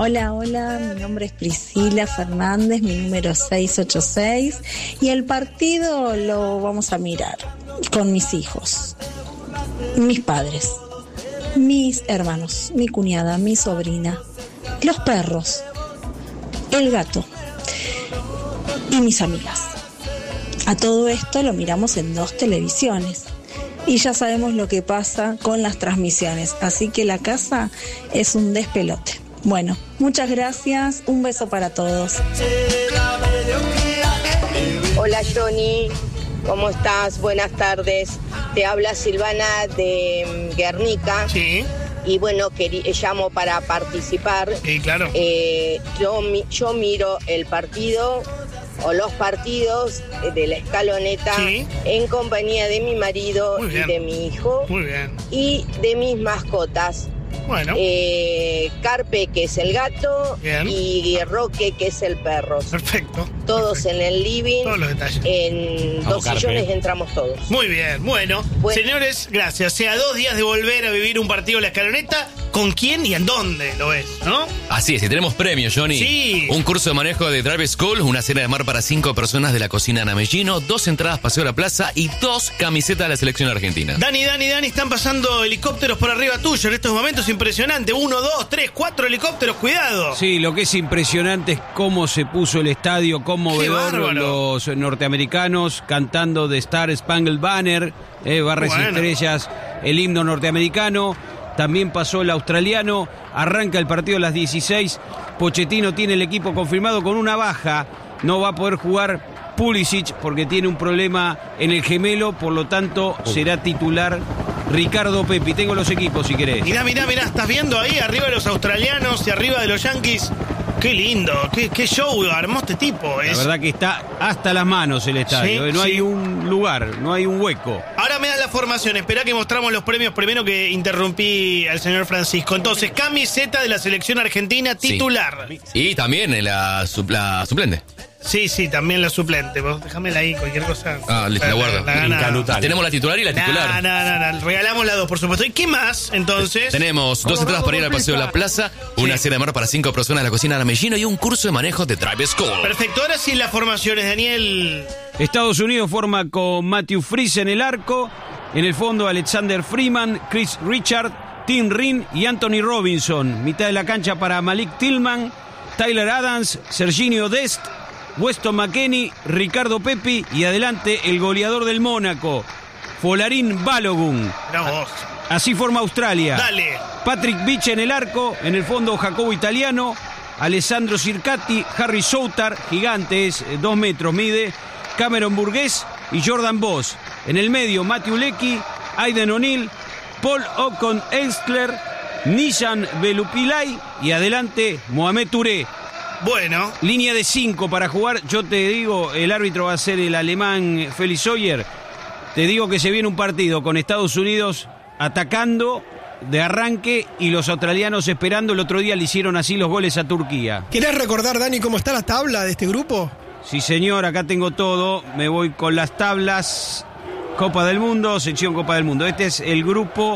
Hola, mi nombre es Priscila Fernández, mi número 686 y el partido lo vamos a mirar con mis hijos, mis padres, mis hermanos, mi cuñada, mi sobrina, los perros, el gato y mis amigas. A todo esto lo miramos en 2 televisiones y ya sabemos lo que pasa con las transmisiones, así que la casa es un despelote. Bueno, muchas gracias, un beso para todos. Hola Johnny, ¿cómo estás? Buenas tardes. Te habla Silvana de Guernica. Sí. Y bueno, llamo para participar. Sí, claro. Yo miro el partido o los partidos de la escaloneta, sí, en compañía de mi marido y de mi hijo. Muy bien. Y de mis mascotas. Bueno. Carpe, que es el gato, bien, y Roque, que es el perro. Perfecto. Todos perfecto. En el living. Todos los detalles. En 2 sillones entramos todos. Muy bien, bueno. Señores, gracias. A 2 días de volver a vivir un partido en la escaloneta, ¿con quién y en dónde lo es, no? Así es, y tenemos premios, Johnny. Sí. Un curso de manejo de Drive School, una cena de mar para 5 personas de la cocina Namellino, 2 entradas paseo a la plaza y 2 camisetas de la selección argentina. Dani, están pasando helicópteros por arriba tuyo en estos momentos. Impresionante. 1, 2, 3, 4 helicópteros, cuidado. Sí, lo que es impresionante es cómo se puso el estadio conmovedor, los norteamericanos cantando The Star Spangled Banner, barras y estrellas, el himno norteamericano. También pasó el australiano. Arranca el partido a las 16. Pochettino tiene el equipo confirmado con una baja. No va a poder jugar Pulisic porque tiene un problema en el gemelo, por lo tanto será titular Ricardo Pepi. Tengo los equipos si querés. Mirá, estás viendo ahí arriba de los australianos y arriba de los yanquis. Qué lindo, qué show armó este tipo. La verdad que está hasta las manos el estadio, sí, no hay un lugar, no hay un hueco. Ahora me das la formación, esperá que mostramos los premios primero, que interrumpí al señor Francisco. Entonces, camiseta de la selección argentina titular. Sí. Y también la suplente. Sí, también la suplente. Vos déjamela ahí, cualquier cosa. La guardo. Tenemos la titular y la titular. No. Regalamos las 2, por supuesto. ¿Y qué más, entonces? Tenemos 2 entradas para ir al paseo de la plaza, una cena de mar para 5 personas de la cocina Namellino y un curso de manejo de Drive School. Perfecto. Ahora sí las formaciones, Daniel. Estados Unidos forma con Matthew Freese en el arco. En el fondo, Alexander Freeman, Chris Richard, Tim Rin y Anthony Robinson. Mitad de la cancha para Malik Tillman, Tyler Adams, Serginho Dest, Weston McKennie, Ricardo Pepi y adelante el goleador del Mónaco, Folarin Balogun. Así forma Australia. Dale. Patrick Beach en el arco, en el fondo Jacobo Italiano, Alessandro Circati, Harry Soutar, gigantes, 2 metros mide, Cameron Burgess y Jordan Voss. En el medio Matthew Leckie, Aiden O'Neill, Paul Ocon-Elstler, Nishan Belupilay y adelante Mohamed Touré. Bueno. Línea de 5 para jugar. Yo te digo, el árbitro va a ser el alemán Felix Sawyer. Te digo que se viene un partido con Estados Unidos atacando de arranque y los australianos esperando. El otro día le hicieron así los goles a Turquía. ¿Querés recordar, Dani, cómo está la tabla de este grupo? Sí, señor, acá tengo todo. Me voy con las tablas. Copa del Mundo, sección Copa del Mundo. Este es el grupo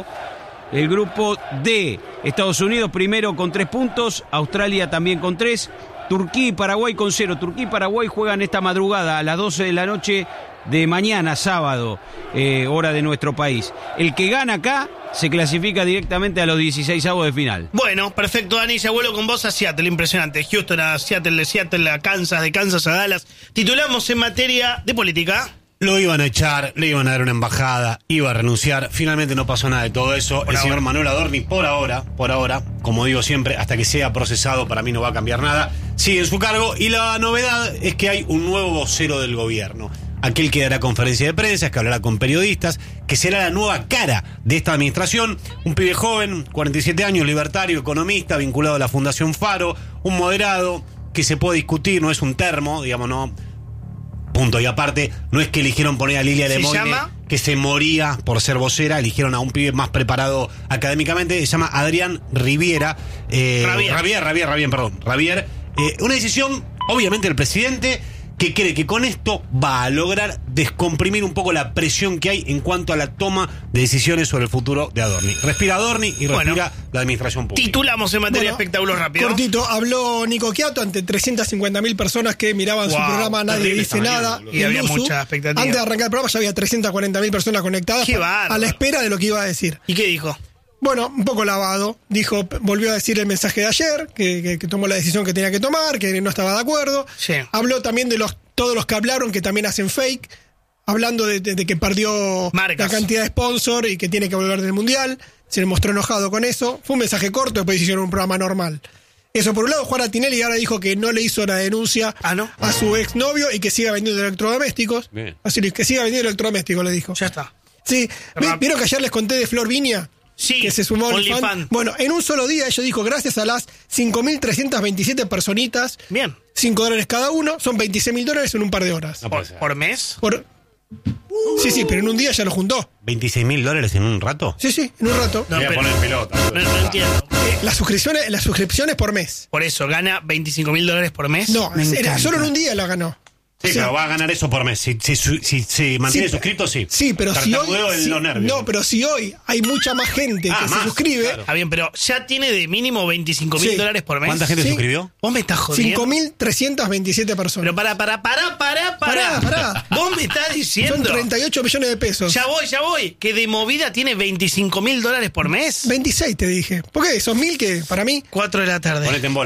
D. Estados Unidos primero con 3 puntos. Australia también con 3. Turquía y Paraguay con 0. Turquía y Paraguay juegan esta madrugada a las 12 de la noche de mañana, sábado, hora de nuestro país. El que gana acá se clasifica directamente a los 16avos de final. Bueno, perfecto, Dani. Ya vuelo con vos a Seattle, impresionante. Houston a Seattle, de Seattle a Kansas, de Kansas a Dallas. Titulamos en materia de política. Lo iban a echar, le iban a dar una embajada, iba a renunciar. Finalmente no pasó nada de todo eso. El señor Manuel Adorni, por ahora, como digo siempre, hasta que sea procesado, para mí no va a cambiar nada, sigue en su cargo. Y la novedad es que hay un nuevo vocero del gobierno. Aquel que dará conferencia de prensa, que hablará con periodistas, que será la nueva cara de esta administración. Un pibe joven, 47 años, libertario, economista, vinculado a la Fundación Faro, un moderado, que se puede discutir, no es un termo, digamos, no. Punto. Y aparte, no es que eligieron poner a Lilia Lemoyne, que se moría por ser vocera, eligieron a un pibe más preparado académicamente, se llama Adrián Riviera. Ravier. Una decisión, obviamente, del presidente, que cree que con esto va a lograr descomprimir un poco la presión que hay en cuanto a la toma de decisiones sobre el futuro de Adorni. Respira Adorni y respira la administración pública. Titulamos en materia de espectáculos rápido. Cortito, habló Nico Quiato ante 350.000 personas que miraban su programa Nadie Dice Nada. Y había mucha expectativa. Antes de arrancar el programa ya había 340.000 personas conectadas a la espera de lo que iba a decir. ¿Y qué dijo? Bueno, un poco lavado. Volvió a decir el mensaje de ayer, que tomó la decisión que tenía que tomar, que no estaba de acuerdo. Sí. Habló también de todos los que hablaron, que también hacen fake, hablando de que perdió la cantidad de sponsor y que tiene que volver del Mundial. Se le mostró enojado con eso. Fue un mensaje corto, después hicieron un programa normal. Eso por un lado. Juan Tinelli ahora dijo que no le hizo la denuncia a su exnovio y que siga vendiendo electrodomésticos. Bien. Así que siga vendiendo electrodomésticos, le dijo. Ya está. Sí. ¿Vieron que ayer les conté de Flor Viña? Sí, que se sumó OnlyFans. Bueno, en un solo día ella dijo, gracias a las 5.327 personitas, bien, $5 cada uno, son $26.000 en un par de horas. No ¿Por mes? Sí, pero en un día ya lo juntó. ¿$26.000 en un rato? Sí, en un rato. Voy a poner pelota. No entiendo. Las suscripciones por mes. Por eso, ¿gana $25.000 por mes? No, solo en un día la ganó. Sí, pero va a ganar eso por mes. Si mantiene suscrito, sí. Sí, pero si hoy hay mucha más gente que se suscribe. Claro. Está bien, pero ya tiene de mínimo $25.000 por mes. ¿Cuánta gente suscribió? Vos me estás jodiendo. 5.327 personas. Pero pará. Vos me estás diciendo. Son 38 millones de pesos. Ya voy. Que de movida tiene $25.000 por mes. 26 te dije. ¿Por qué? ¿Son 1.000 que para mí? 4 de la tarde. Ponete en bola.